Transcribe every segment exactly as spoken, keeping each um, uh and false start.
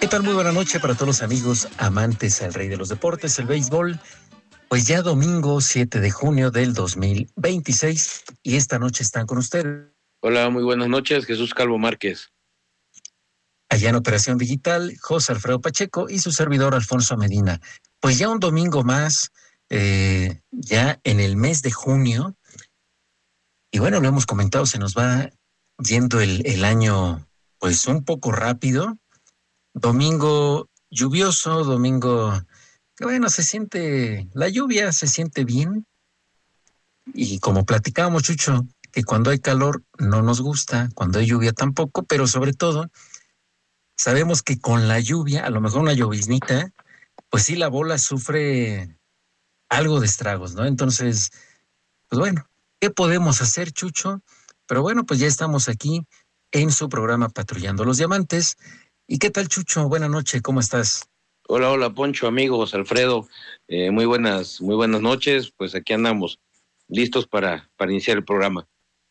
¿Qué tal? Muy buena noche para todos los amigos amantes al rey de los deportes, el béisbol. Pues ya domingo siete de junio del dos mil veintiséis y esta noche están con ustedes. Hola, muy buenas noches, Jesús Calvo Márquez. Allá en Operación Digital, José Alfredo Pacheco y su servidor Alfonso Medina. Pues ya un domingo más, eh, ya en el mes de junio. Y bueno, lo hemos comentado, se nos va yendo el, el año pues un poco rápido. Domingo lluvioso, domingo que bueno, se siente, la lluvia se siente bien. Y como platicábamos, Chucho, que cuando hay calor no nos gusta, cuando hay lluvia tampoco, pero sobre todo sabemos que con la lluvia, a lo mejor una lloviznita, pues sí la bola sufre algo de estragos, ¿no? Entonces, pues bueno, ¿qué podemos hacer, Chucho? Pero bueno, pues ya estamos aquí en su programa Patrullando los Diamantes. ¿Y qué tal, Chucho? Buenas noches, ¿cómo estás? Hola, hola, Poncho, amigos, Alfredo, eh, muy buenas, muy buenas noches, pues aquí andamos, listos para, para iniciar el programa.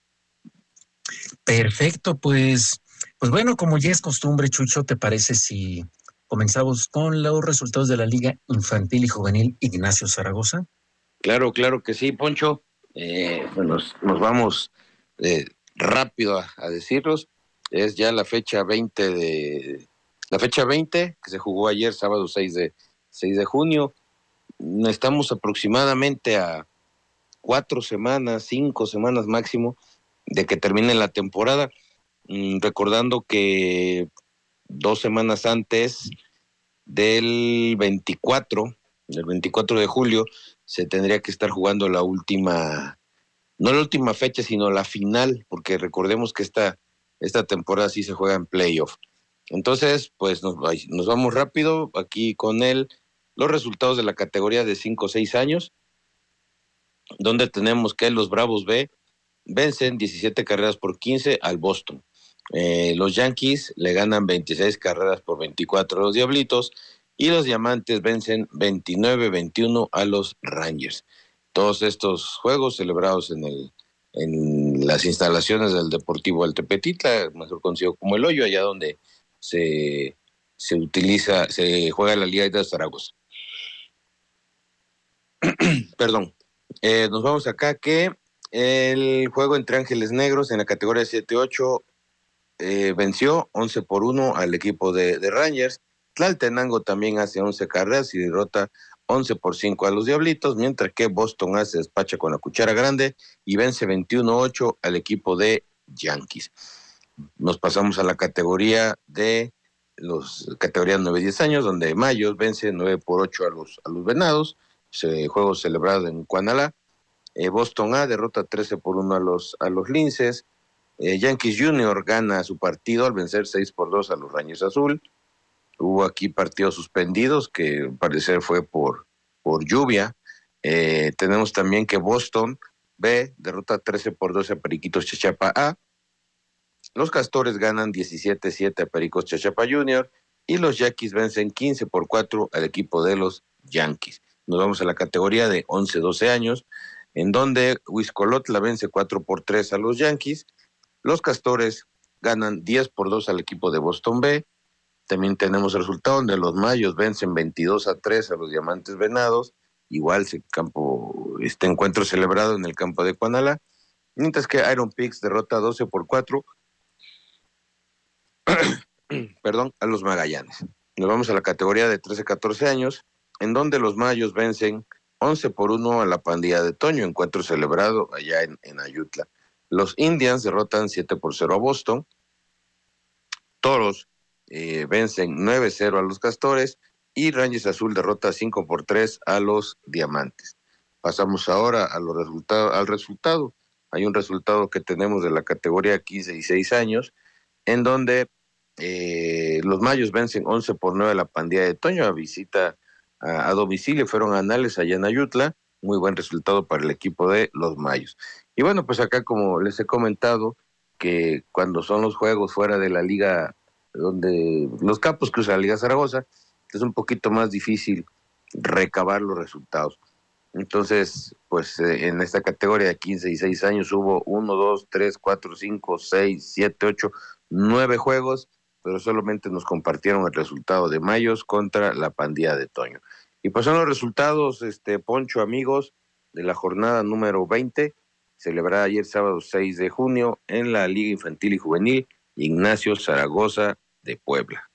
Perfecto, pues, pues bueno, como ya es costumbre, Chucho, ¿te parece si comenzamos con los resultados de la Liga Infantil y Juvenil Ignacio Zaragoza? Claro, claro que sí, Poncho, eh, bueno, nos, nos vamos eh, rápido a, a decirlos, es ya la fecha veinte de, la fecha veinte que se jugó ayer, sábado seis de, seis de junio, estamos aproximadamente a cuatro semanas, cinco semanas máximo de que termine la temporada, mm, recordando que dos semanas antes del veinticuatro, del veinticuatro de julio, se tendría que estar jugando la última, no la última fecha, sino la final, porque recordemos que esta, esta temporada sí se juega en playoff. Entonces, pues nos, nos vamos rápido aquí con él, los resultados de la categoría de cinco o seis años, donde tenemos que los Bravos B vencen diecisiete carreras por quince al Boston. Eh, los Yankees le ganan veintiséis carreras por veinticuatro a los Diablitos y los Diamantes vencen veintinueve veintiuno a los Rangers. Todos estos juegos celebrados en el en las instalaciones del Deportivo El Tepetitla, mejor conocido como El Hoyo, allá donde se, se utiliza, se juega la Liga de Zaragoza. Perdón. Eh, nos vamos acá que el juego entre Ángeles Negros en la categoría siete ocho eh, venció once por uno al equipo de, de Rangers. Tlaltenango también hace once carreras y derrota once por cinco a los Diablitos, mientras que Boston hace despacha con la cuchara grande y vence veintiuno ocho al equipo de Yankees. Nos pasamos a la categoría de los categorías nueve diez años, donde Mayos vence nueve por ocho a los, a los Venados, ese juego celebrado en Cuanalá. Eh, Boston A derrota trece por uno a los, a los Linces. Eh, Yankees Junior gana su partido al vencer seis por dos a los Rangers Azul. Hubo aquí partidos suspendidos que al parecer fue por, por lluvia. Eh, tenemos también que Boston B derrota trece por doce a Periquitos Chachapa A. Los Castores ganan diecisiete siete a Pericos Chachapa Junior y los Yaquis vencen quince por cuatro al equipo de los Yankees. Nos vamos a la categoría de once doce años, en donde Huiscolotla vence cuatro por tres a los Yankees. Los Castores ganan diez por dos al equipo de Boston B. También tenemos el resultado donde los Mayos vencen veintidós a tres a los Diamantes Venados. Igual se campo, este encuentro celebrado en el campo de Cuanalá. Mientras que Iron Pigs derrota doce por cuatro perdón, a los Magallanes. Nos vamos a la categoría de trece a catorce años, en donde los Mayos vencen once por uno a la Pandilla de Toño, encuentro celebrado allá en, en Ayutla. Los Indians derrotan siete por cero a Boston. Toros eh, vencen nueve cero a los Castores y Rangers Azul derrota cinco por tres a los Diamantes. Pasamos ahora a los resultados, al resultado. Hay un resultado que tenemos de la categoría quince y dieciséis años, en donde eh, los Mayos vencen once por nueve a la Pandilla de Toño a visita a, a domicilio, fueron a Anales allá en Ayutla, muy buen resultado para el equipo de los Mayos. Y bueno, pues acá como les he comentado, que cuando son los juegos fuera de la liga, donde los campos que usa la Liga Zaragoza, es un poquito más difícil recabar los resultados. Entonces, pues eh, en esta categoría de quince y seis años hubo uno, dos, tres, cuatro, cinco, seis, siete, ocho, nueve juegos, pero solamente nos compartieron el resultado de Mayos contra la Pandilla de Toño. Y pues son los resultados, este Poncho, amigos, de la jornada número veinte, celebrada ayer sábado seis de junio en la Liga Infantil y Juvenil Ignacio Zaragoza de Puebla.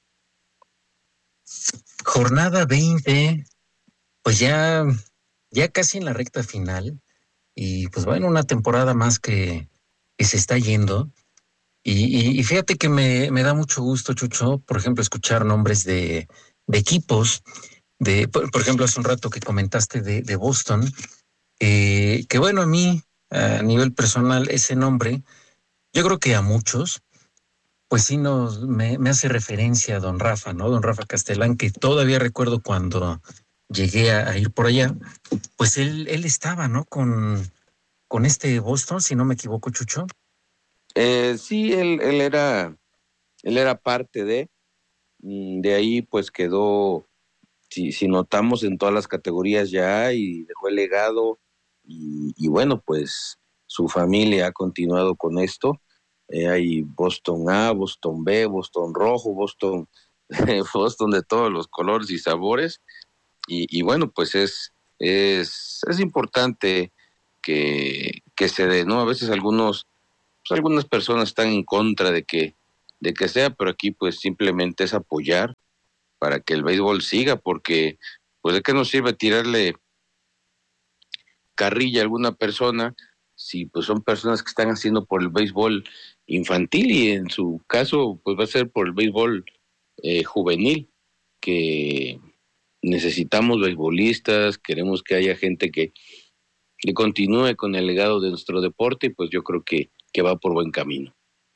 Jornada veinte, pues ya, ya casi en la recta final, y pues bueno, una temporada más que, que se está yendo. Y, y, y fíjate que me, me da mucho gusto, Chucho, por ejemplo, escuchar nombres de, de equipos, de, por, por ejemplo, hace un rato que comentaste de, de Boston, eh, que bueno, a mí, a nivel personal, ese nombre, yo creo que a muchos, pues sí nos, me, me hace referencia a don Rafa, ¿no? Don Rafa Castellán, que todavía recuerdo cuando llegué a, a ir por allá, pues él, él estaba, ¿no? Con, con este Boston, si no me equivoco, Chucho. Eh, sí, él, él era, él era parte de, de ahí pues quedó, si, si notamos en todas las categorías ya, y dejó el legado, y, y bueno, pues su familia ha continuado con esto. Eh, hay Boston A, Boston B, Boston Rojo, Boston, Boston de todos los colores y sabores, y, y bueno, pues es, es, es importante que, que se dé, ¿no? A veces algunos, pues algunas personas están en contra de que, de que sea, pero aquí pues simplemente es apoyar para que el béisbol siga, porque pues de qué nos sirve tirarle carrilla a alguna persona si pues son personas que están haciendo por el béisbol infantil, y en su caso pues va a ser por el béisbol eh, juvenil, que necesitamos beisbolistas, queremos que haya gente que, que continúe con el legado de nuestro deporte, y pues yo creo que, que va por buen camino.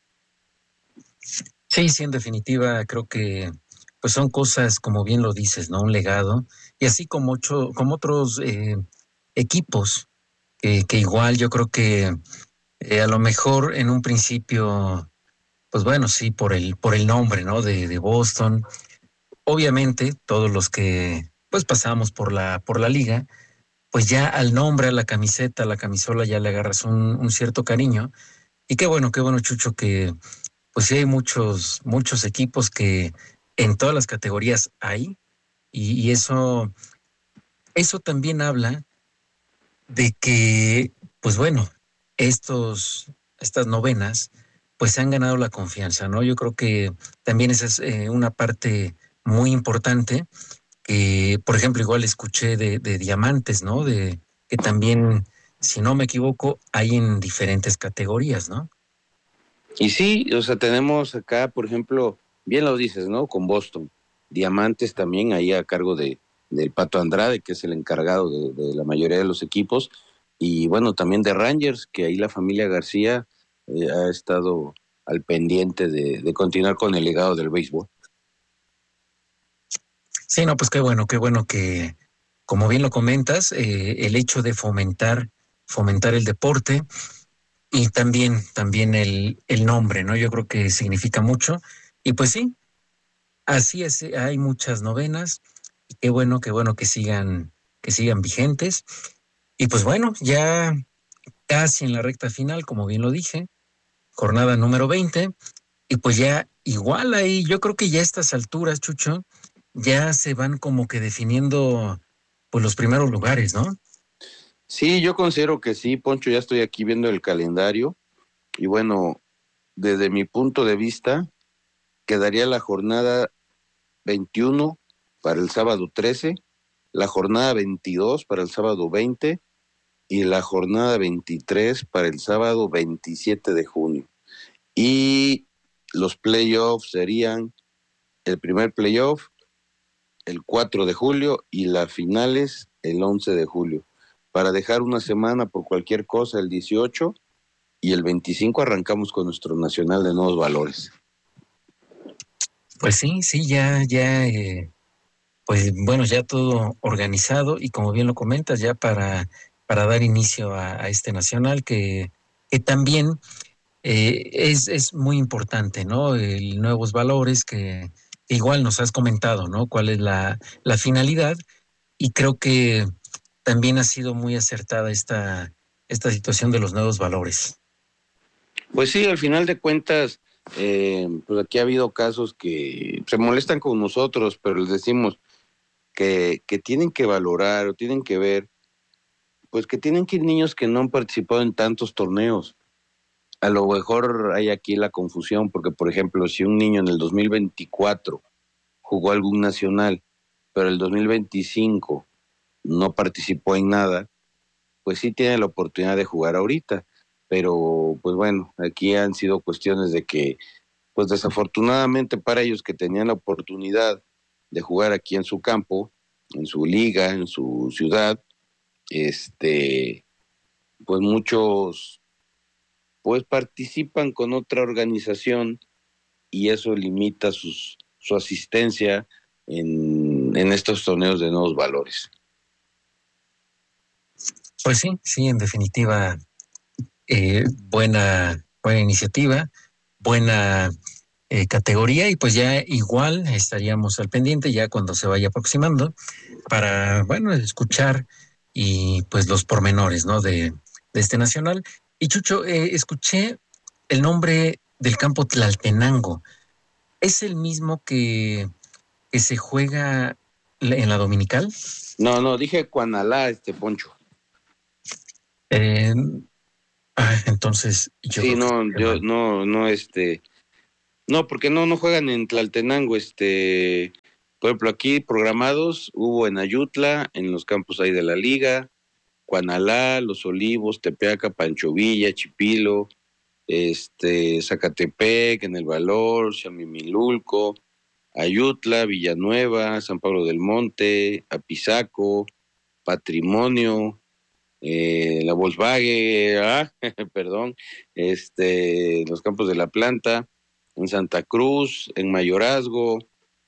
Sí, sí, en definitiva, creo que pues son cosas, como bien lo dices, ¿no? Un legado. Y así como, ocho, como otros eh, equipos, que, que igual yo creo que eh, a lo mejor en un principio, pues bueno, sí, por el, por el nombre, ¿no? De, de Boston. Obviamente, todos los que pues pasamos por la, por la liga, pues ya al nombre, a la camiseta, a la camisola, ya le agarras un, un cierto cariño. Y qué bueno, qué bueno, Chucho, que pues sí hay muchos, muchos equipos que en todas las categorías hay, y, y eso, eso también habla de que, pues bueno, estos, estas novenas, pues se han ganado la confianza, ¿no? Yo creo que también esa es eh, una parte muy importante, que, por ejemplo, igual escuché de, de diamantes, ¿no? De que también, si no me equivoco, hay en diferentes categorías, ¿no? Y sí, o sea, tenemos acá, por ejemplo, bien lo dices, ¿no? Con Boston, Diamantes también ahí a cargo de del Pato Andrade, que es el encargado de, de la mayoría de los equipos, y bueno, también de Rangers, que ahí la familia García eh, ha estado al pendiente de, de continuar con el legado del béisbol. Sí, no, pues qué bueno, qué bueno que, como bien lo comentas, eh, el hecho de fomentar, fomentar el deporte y también, también el, el nombre, ¿no? Yo creo que significa mucho. Y pues sí, así es, eh, hay muchas novenas, y qué bueno, qué bueno que sigan, que sigan vigentes. Y pues bueno, ya casi en la recta final, como bien lo dije, jornada número veinte, y pues ya igual ahí, yo creo que ya a estas alturas, Chucho, ya se van como que definiendo pues los primeros lugares, ¿no? Sí, yo considero que sí, Poncho, ya estoy aquí viendo el calendario, y bueno, desde mi punto de vista, quedaría la jornada veintiuno para el sábado trece, la jornada veintidós para el sábado veinte y la jornada veintitrés para el sábado veintisiete de junio. Y los playoffs serían el primer playoff el cuatro de julio y las finales el once de julio, para dejar una semana por cualquier cosa el dieciocho, y el veinticinco arrancamos con nuestro Nacional de Nuevos Valores. Pues sí, sí, ya, ya, eh, pues bueno, ya todo organizado y como bien lo comentas, ya para, para dar inicio a, a este nacional que, que también eh, es, es muy importante, ¿no? El nuevos valores que igual nos has comentado, ¿no? ¿Cuál es la, la finalidad? Y creo que también ha sido muy acertada esta, esta situación de los nuevos valores. Pues sí, al final de cuentas, eh, pues aquí ha habido casos que se molestan con nosotros, pero les decimos que, que tienen que valorar o tienen que ver, pues que tienen que ir niños que no han participado en tantos torneos. A lo mejor hay aquí la confusión, porque por ejemplo, si un niño en el dos mil veinticuatro jugó algún nacional, pero el dos mil veinticinco no participó en nada, pues sí tiene la oportunidad de jugar ahorita. Pero pues bueno, aquí han sido cuestiones de que, pues desafortunadamente para ellos que tenían la oportunidad de jugar aquí en su campo, en su liga, en su ciudad, este, pues muchos pues participan con otra organización y eso limita sus, su asistencia en, en estos torneos de nuevos valores. Pues sí, sí, en definitiva, eh, buena, buena iniciativa, buena eh, categoría, y pues ya igual estaríamos al pendiente ya cuando se vaya aproximando para, bueno, escuchar y pues los pormenores, ¿no? De, de este nacional. Y Chucho, eh, escuché el nombre del campo Tlaltenango. ¿Es el mismo que, que se juega en la Dominical? No, no, dije Cuanalá, este Poncho. Eh, ah, entonces, yo sí, creo que no, yo mal. no, no, este, no, porque no, no juegan en Tlaltenango, este, por ejemplo, aquí programados hubo en Ayutla, en los campos ahí de la liga, Cuanalá, Los Olivos, Tepeaca, Pancho Villa, Chipilo, este, Zacatepec, en El Valor, Xamimilulco, Ayutla, Villanueva, San Pablo del Monte, Apizaco, Patrimonio, eh, la Volkswagen, ah, perdón, este, los Campos de la Planta, en Santa Cruz, en Mayorazgo,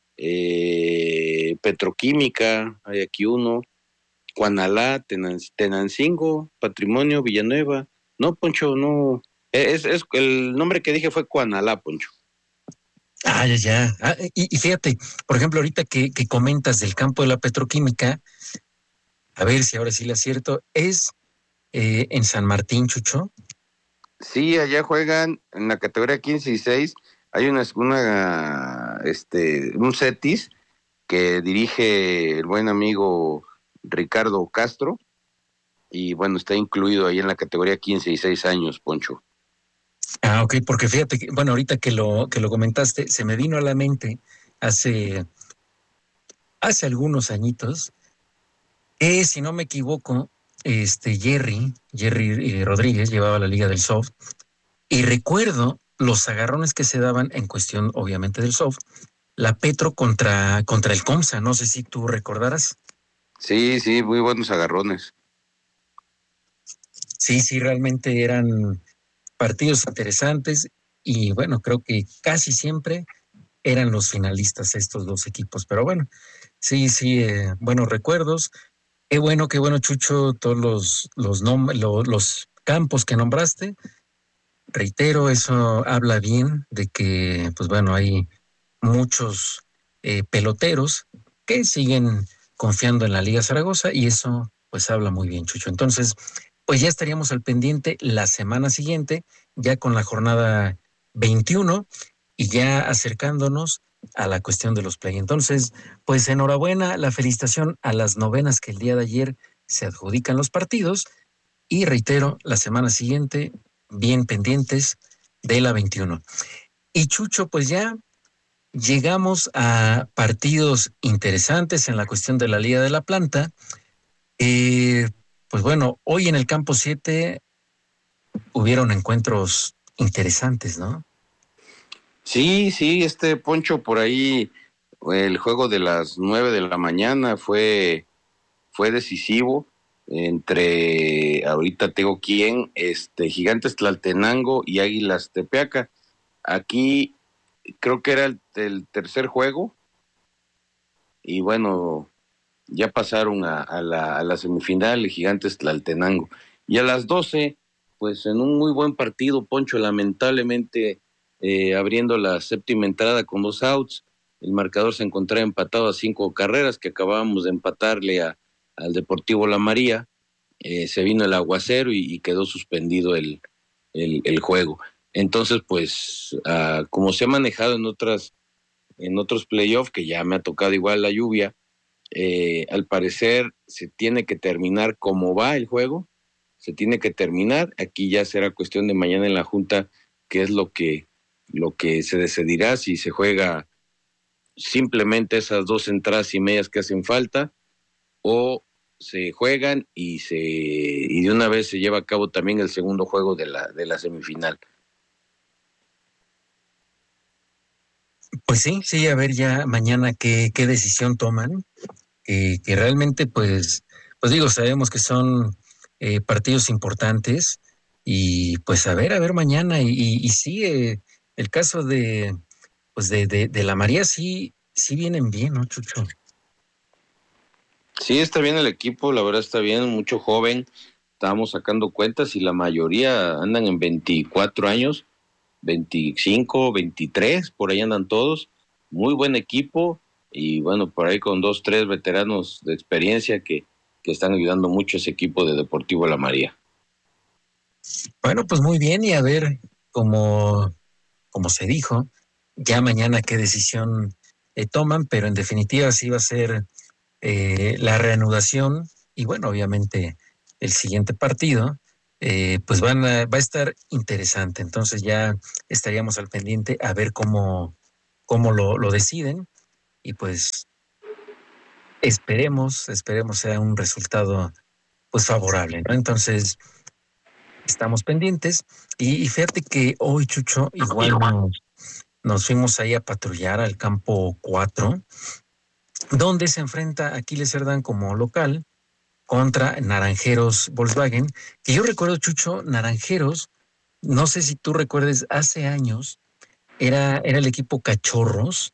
eh, Petroquímica, hay aquí uno, Cuanalá, Tenan, Tenancingo, Patrimonio, Villanueva. No, Poncho, no. Es, es, el nombre que dije fue Cuanalá, Poncho. Ah, ya, ya. Ah, y, y fíjate, por ejemplo, ahorita que, que comentas del campo de la petroquímica, a ver si ahora sí le acierto, es eh, en San Martín, Chucho. Sí, allá juegan en la categoría quince y seis. Hay una, una este, un CETIS que dirige el buen amigo Ricardo Castro. Y bueno, está incluido ahí en la categoría quince y seis años, Poncho. Ah, ok, porque fíjate que, bueno, ahorita que lo, que lo comentaste, se me vino a la mente hace, hace algunos añitos, que si no me equivoco, este Jerry, Jerry eh, Rodríguez llevaba la Liga del Soft, y recuerdo los agarrones que se daban en cuestión, obviamente, del soft, la Petro contra, contra el Comsa, no sé si tú recordarás. Sí, sí, muy buenos agarrones. Sí, sí, realmente eran partidos interesantes, y bueno, creo que casi siempre eran los finalistas estos dos equipos, pero bueno, sí, sí, eh, buenos recuerdos. Qué bueno, qué bueno, Chucho, todos los, los, nom lo, los campos que nombraste. Reitero, eso habla bien de que, pues bueno, hay muchos eh, peloteros que siguen confiando en la Liga Zaragoza, y eso pues habla muy bien, Chucho. Entonces, pues ya estaríamos al pendiente la semana siguiente, ya con la jornada veintiuno y ya acercándonos a la cuestión de los play. Entonces, pues enhorabuena, la felicitación a las novenas que el día de ayer se adjudican los partidos, y reitero, la semana siguiente, bien pendientes de la veintiuno. Y Chucho, pues ya llegamos a partidos interesantes en la cuestión de la Liga de la Planta. Eh, pues bueno, hoy en el campo siete hubieron encuentros interesantes, ¿no? Sí, sí, este Poncho por ahí, el juego de las nueve de la mañana fue, fue decisivo entre, ahorita tengo quién, este, Gigantes Tlaltenango y Águilas Tepeaca. Aquí creo que era el, el tercer juego y bueno, ya pasaron a, a, la, a la semifinal Gigantes Tlaltenango. Y a las doce, pues en un muy buen partido, Poncho, lamentablemente eh, abriendo la séptima entrada con dos outs, el marcador se encontraba empatado a cinco carreras que acabábamos de empatarle a, al Deportivo La María. Eh, se vino el aguacero y, y quedó suspendido el, el, el juego. Entonces, pues, uh, como se ha manejado en otras, en otros playoffs, que ya me ha tocado igual la lluvia, eh, al parecer se tiene que terminar como va el juego, se tiene que terminar. Aquí ya será cuestión de mañana en la junta qué es lo que, lo que se decidirá, si se juega simplemente esas dos entradas y medias que hacen falta, o se juegan y se y de una vez se lleva a cabo también el segundo juego de la de la semifinal. Pues sí, sí, a ver ya mañana qué, qué decisión toman, eh, que realmente pues, pues digo, sabemos que son eh, partidos importantes y pues a ver, a ver mañana y, y, y sí, eh, el caso de, pues de, de, de la María sí, sí vienen bien, ¿no, Chucho? Sí, está bien el equipo, la verdad está bien, mucho joven, estábamos sacando cuentas y la mayoría andan en veinticuatro años, veinticinco, veintitrés, por ahí andan todos, muy buen equipo y bueno, por ahí con dos, tres veteranos de experiencia que, que están ayudando mucho a ese equipo de Deportivo La María. Bueno, pues muy bien y a ver, como, como se dijo, ya mañana qué decisión eh, toman, pero en definitiva sí va a ser eh, la reanudación y bueno, obviamente el siguiente partido, eh, pues van a, va a estar interesante. Entonces ya estaríamos al pendiente a ver cómo, cómo lo, lo deciden y pues esperemos, esperemos sea un resultado pues favorable, ¿no? Entonces estamos pendientes y, y fíjate que hoy, Chucho, igual nos, nos fuimos ahí a patrullar al campo cuatro, donde se enfrenta Aquiles Cerdán como local contra Naranjeros Volkswagen, que yo recuerdo, Chucho, Naranjeros, no sé si tú recuerdes, hace años era, era el equipo Cachorros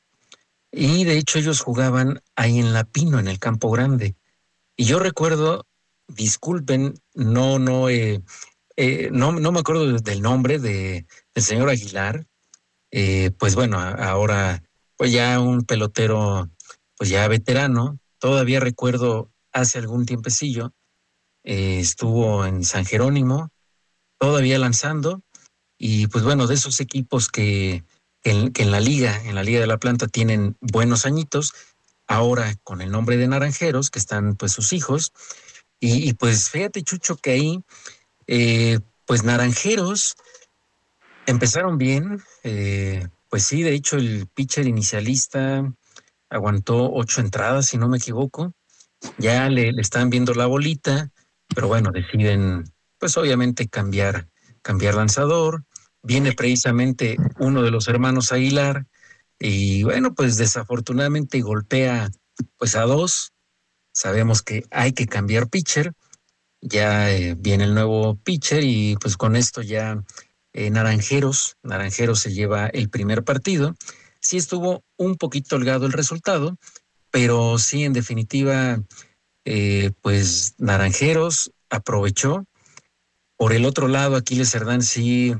y de hecho ellos jugaban ahí en La Pino, en el Campo Grande. Y yo recuerdo, disculpen, no, no, eh, eh, no, no me acuerdo del nombre de, del señor Aguilar, eh, pues bueno, a, ahora pues ya un pelotero, pues ya veterano, todavía recuerdo hace algún tiempecillo, eh, estuvo en San Jerónimo, todavía lanzando, y pues bueno, de esos equipos que, que, en, que en la liga, en la Liga de la Planta tienen buenos añitos, ahora con el nombre de Naranjeros, que están pues sus hijos, y, y pues fíjate, Chucho, que ahí, eh, pues Naranjeros empezaron bien, eh, pues sí, de hecho el pitcher inicialista aguantó ocho entradas, si no me equivoco, ya le, le están viendo la bolita, pero bueno, deciden, pues obviamente cambiar, cambiar lanzador. Viene precisamente uno de los hermanos Aguilar y bueno, pues desafortunadamente golpea pues a dos. Sabemos que hay que cambiar pitcher. Ya eh, viene el nuevo pitcher y pues con esto ya eh, Naranjeros, Naranjeros se lleva el primer partido. Sí estuvo un poquito holgado el resultado, pero sí, en definitiva, eh, pues Naranjeros aprovechó. Por el otro lado, Aquiles Cerdán sí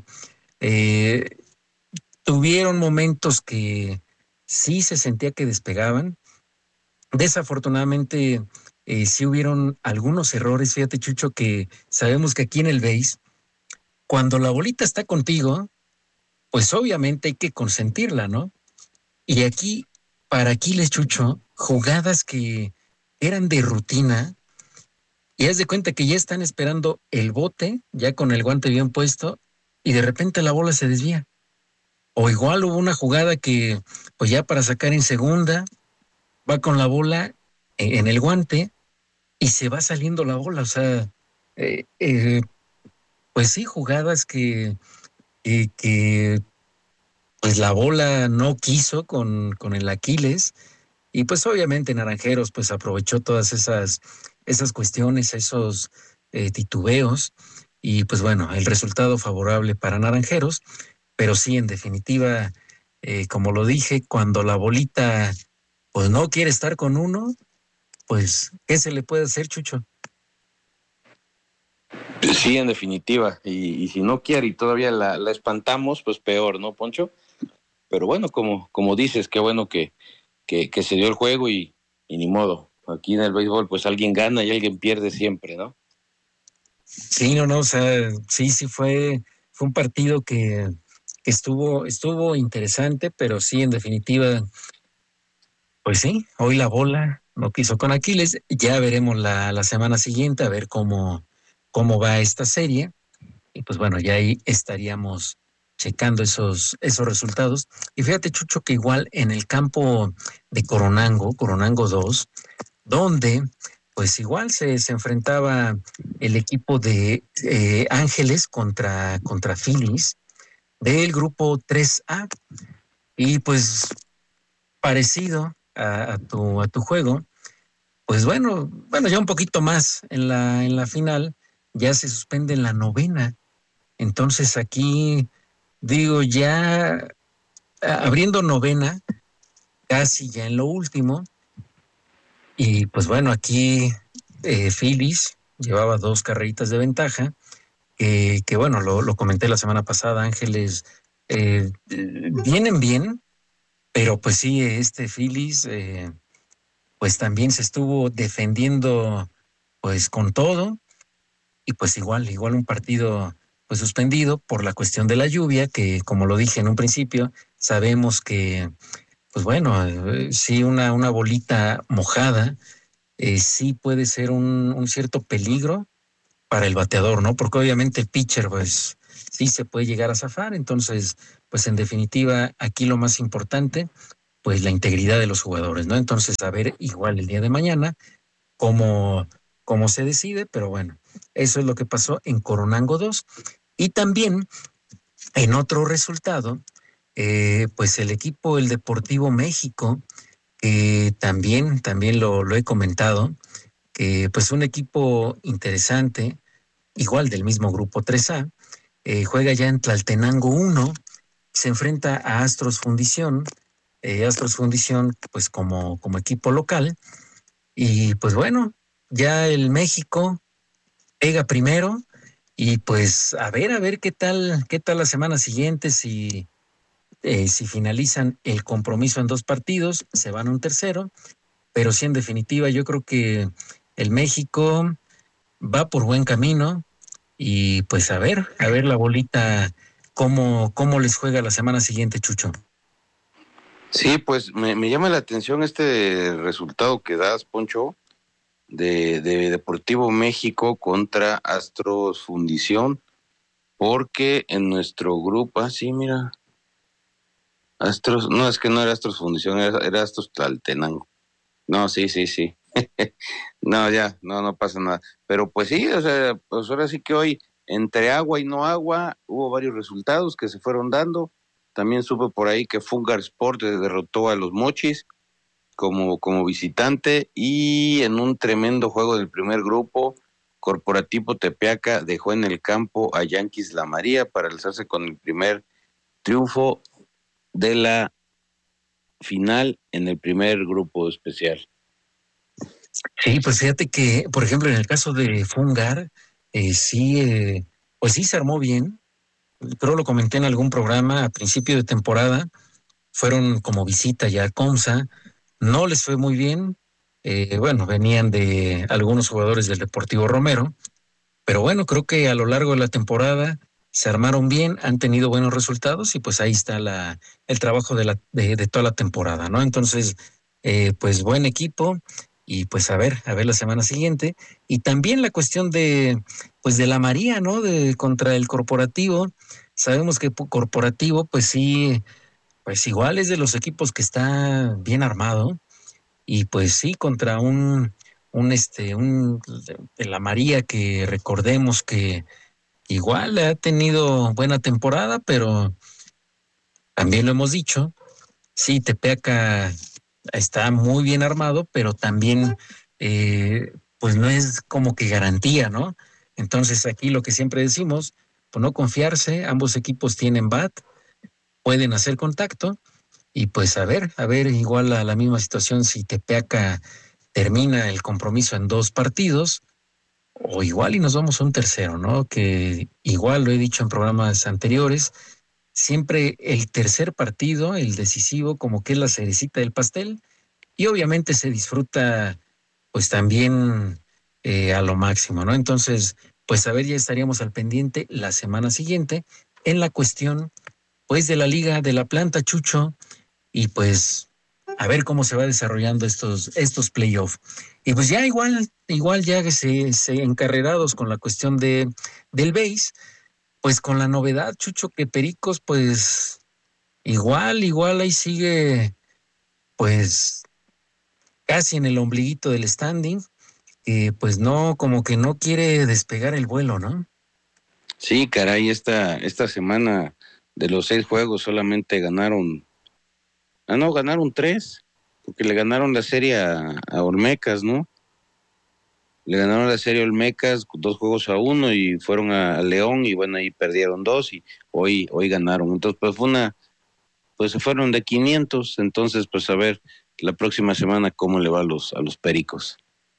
eh, tuvieron momentos que sí se sentía que despegaban. Desafortunadamente, eh, sí hubieron algunos errores. Fíjate, Chucho, que sabemos que aquí en el base, cuando la bolita está contigo, pues obviamente hay que consentirla, ¿no? Y aquí, para Aquiles, Chucho, jugadas que eran de rutina, y haz de cuenta que ya están esperando el bote, ya con el guante bien puesto, y de repente la bola se desvía. O igual hubo una jugada que, pues ya para sacar en segunda, va con la bola en, en el guante y se va saliendo la bola. O sea, eh, eh, pues sí, jugadas que, eh, que pues la bola no quiso con, con el Aquiles. Y pues obviamente Naranjeros pues aprovechó todas esas, esas cuestiones, esos eh, titubeos y pues bueno, el resultado favorable para Naranjeros, pero sí, en definitiva, eh, como lo dije, cuando la bolita pues no quiere estar con uno, pues ¿qué se le puede hacer, Chucho? Sí, en definitiva, y, y si no quiere y todavía la, la espantamos, pues peor, ¿no, Poncho? Pero bueno, como, como dices, qué bueno que, que, que se dio el juego y, y ni modo. Aquí en el béisbol, pues alguien gana y alguien pierde siempre, ¿no? Sí, no, no, o sea, sí, sí fue, fue un partido que, que estuvo, estuvo interesante, pero sí, en definitiva, pues sí, hoy la bola no quiso con Aquiles. Ya veremos la, la semana siguiente a ver cómo, cómo va esta serie. Y pues bueno, ya ahí estaríamos checando esos, esos resultados. Y fíjate, Chucho, que igual en el campo de Coronango, Coronango dos, donde pues igual se, se enfrentaba el equipo de eh, Ángeles contra, contra Phillies del grupo tres A. Y pues parecido a, a tu, a tu juego, pues bueno, bueno, ya un poquito más en la, en la final, ya se suspende la novena. Entonces aquí digo, ya a- abriendo novena, casi ya en lo último, y pues bueno, aquí eh, Phillies llevaba dos carreritas de ventaja, eh, que bueno, lo, lo comenté la semana pasada, Ángeles eh, eh, vienen bien, pero pues sí, este Phillies eh, pues también se estuvo defendiendo pues con todo, y pues igual, igual un partido pues suspendido por la cuestión de la lluvia, que como lo dije en un principio, sabemos que pues bueno, eh, sí una, una bolita mojada, eh, sí puede ser un, un cierto peligro para el bateador, ¿no? Porque obviamente el pitcher pues sí se puede llegar a zafar, entonces pues en definitiva aquí lo más importante pues la integridad de los jugadores, ¿no? Entonces a ver igual el día de mañana cómo, cómo se decide, pero bueno, eso es lo que pasó en Coronango dos. Y también en otro resultado, eh, pues el equipo, el Deportivo México, que también, también lo, lo he comentado, que pues un equipo interesante, igual del mismo grupo tres A, eh, juega ya en Tlaltenango uno, se enfrenta a Astros Fundición, eh, Astros Fundición pues como, como equipo local, y pues bueno, ya el México pega primero, y pues a ver, a ver qué tal, qué tal la semana siguiente, si, eh, si finalizan el compromiso en dos partidos, se van a un tercero, pero sí, en definitiva, yo creo que el México va por buen camino, y pues a ver, a ver la bolita, cómo, cómo les juega la semana siguiente, Chucho. Sí, pues me, me llama la atención este resultado que das, Poncho, de, de Deportivo México contra Astros Fundición, porque en nuestro grupo, ah, sí, mira, Astros, no, es que no era Astros Fundición, era, era Astros Tlaltenango. No, sí, sí, sí. No, ya, no, no pasa nada. Pero pues sí, o sea, pues ahora sí que hoy, entre agua y no agua, hubo varios resultados que se fueron dando. También supe por ahí que Fungar Sport derrotó a los Mochis como, como visitante, y en un tremendo juego del primer grupo, Corporativo Tepeaca dejó en el campo a Yankees La María para alzarse con el primer triunfo de la final en el primer grupo especial. Sí, pues fíjate que, por ejemplo, en el caso de Fungar, eh, sí, eh, pues sí se armó bien. Creo lo comenté en algún programa a principio de temporada. Fueron como visita ya a Comsa, no les fue muy bien. Eh, bueno, venían de algunos jugadores del Deportivo Romero, pero bueno, creo que a lo largo de la temporada se armaron bien, han tenido buenos resultados, y pues ahí está la, el trabajo de, la, de, de toda la temporada, ¿no? Entonces, eh, pues buen equipo, y pues a ver, a ver la semana siguiente. Y también la cuestión de, pues de la María, ¿no? De contra el Corporativo. Sabemos que Corporativo, pues sí, pues igual es de los equipos que está bien armado, y pues sí, contra un, un este, un de la María, que recordemos que igual ha tenido buena temporada, pero también lo hemos dicho, sí, Tepeaca está muy bien armado, pero también eh, pues no es como que garantía, ¿no? Entonces aquí lo que siempre decimos, pues no confiarse, ambos equipos tienen bat, pueden hacer contacto. Y pues a ver, a ver, igual a la misma situación si Tepeaca termina el compromiso en dos partidos, o igual y nos vamos a un tercero, ¿no? Que igual lo he dicho en programas anteriores, siempre el tercer partido, el decisivo, como que es la cerecita del pastel, y obviamente se disfruta pues también eh, a lo máximo, ¿no? Entonces, pues a ver, ya estaríamos al pendiente la semana siguiente en la cuestión pues de la liga de la planta, Chucho, y pues a ver cómo se va desarrollando estos, estos playoffs. Y pues ya igual, igual ya que se, se encarrerados con la cuestión de, del base, pues con la novedad, Chucho, que Pericos, pues igual, igual ahí sigue, pues casi en el ombliguito del standing, que pues no, como que no quiere despegar el vuelo, ¿no? Sí, caray, esta, esta semana de los seis juegos solamente ganaron, ah no, ganaron tres, porque le ganaron la serie a, a Olmecas, ¿no? Le ganaron la serie a Olmecas dos juegos a uno y fueron a, a León y bueno, ahí perdieron dos y hoy, hoy ganaron. Entonces, pues fue una, pues se fueron de quinientos, entonces pues a ver la próxima semana cómo le va a los, a los Pericos.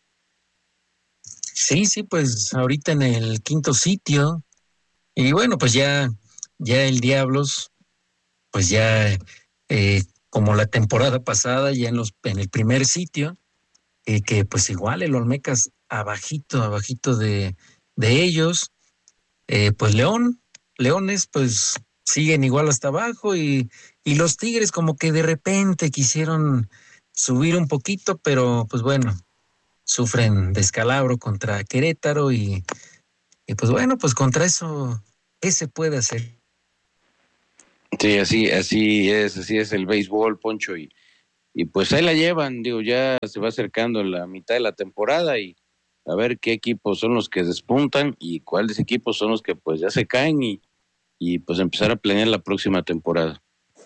Sí, sí, pues ahorita en el quinto sitio, y bueno, pues ya, ya el Diablos, pues ya eh, como la temporada pasada, ya en los, en el primer sitio, eh, que pues igual el Olmecas abajito, abajito de, de ellos, eh, pues León, Leones, pues siguen igual hasta abajo, y, y los Tigres como que de repente quisieron subir un poquito, pero pues bueno, sufren descalabro contra Querétaro y, y pues bueno, pues contra eso, ¿qué se puede hacer? Sí, así, así es, así es el béisbol, Poncho, y, y pues ahí la llevan, digo, ya se va acercando la mitad de la temporada y a ver qué equipos son los que despuntan y cuáles equipos son los que pues ya se caen y, y pues empezar a planear la próxima temporada.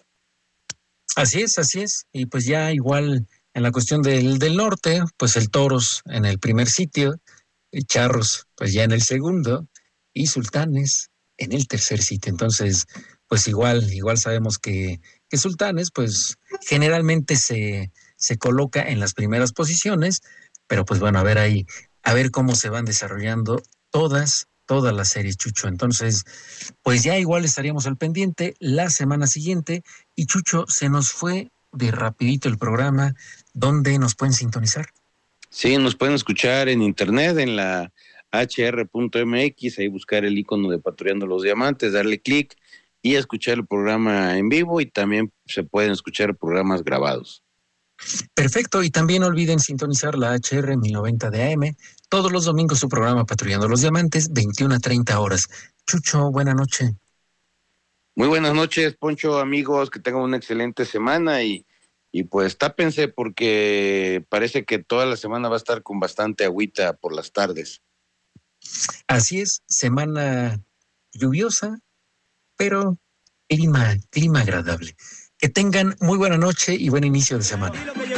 Así es, así es, y pues ya igual en la cuestión del, del norte, pues el Toros en el primer sitio, el Charros pues ya en el segundo, y Sultanes en el tercer sitio. Entonces, pues igual, igual sabemos que, que Sultanes, pues generalmente se, se coloca en las primeras posiciones, pero pues bueno, a ver ahí, a ver cómo se van desarrollando todas, todas las series, Chucho. Entonces, pues ya igual estaríamos al pendiente la semana siguiente, y Chucho, se nos fue de rapidito el programa. ¿Dónde nos pueden sintonizar? Sí, nos pueden escuchar en internet, en la H R punto M X, ahí buscar el icono de Patrullando los Diamantes, darle clic y escuchar el programa en vivo, y también se pueden escuchar programas grabados. Perfecto, y también no olviden sintonizar la H R mil noventa de A M, todos los domingos su programa Patrullando los Diamantes, veintiuna a treinta horas. Chucho, buena noche. Muy buenas noches, Poncho, amigos, que tengan una excelente semana y, y pues tápense porque parece que toda la semana va a estar con bastante agüita por las tardes. Así es, semana lluviosa, pero clima, clima agradable. Que tengan muy buena noche y buen inicio de semana.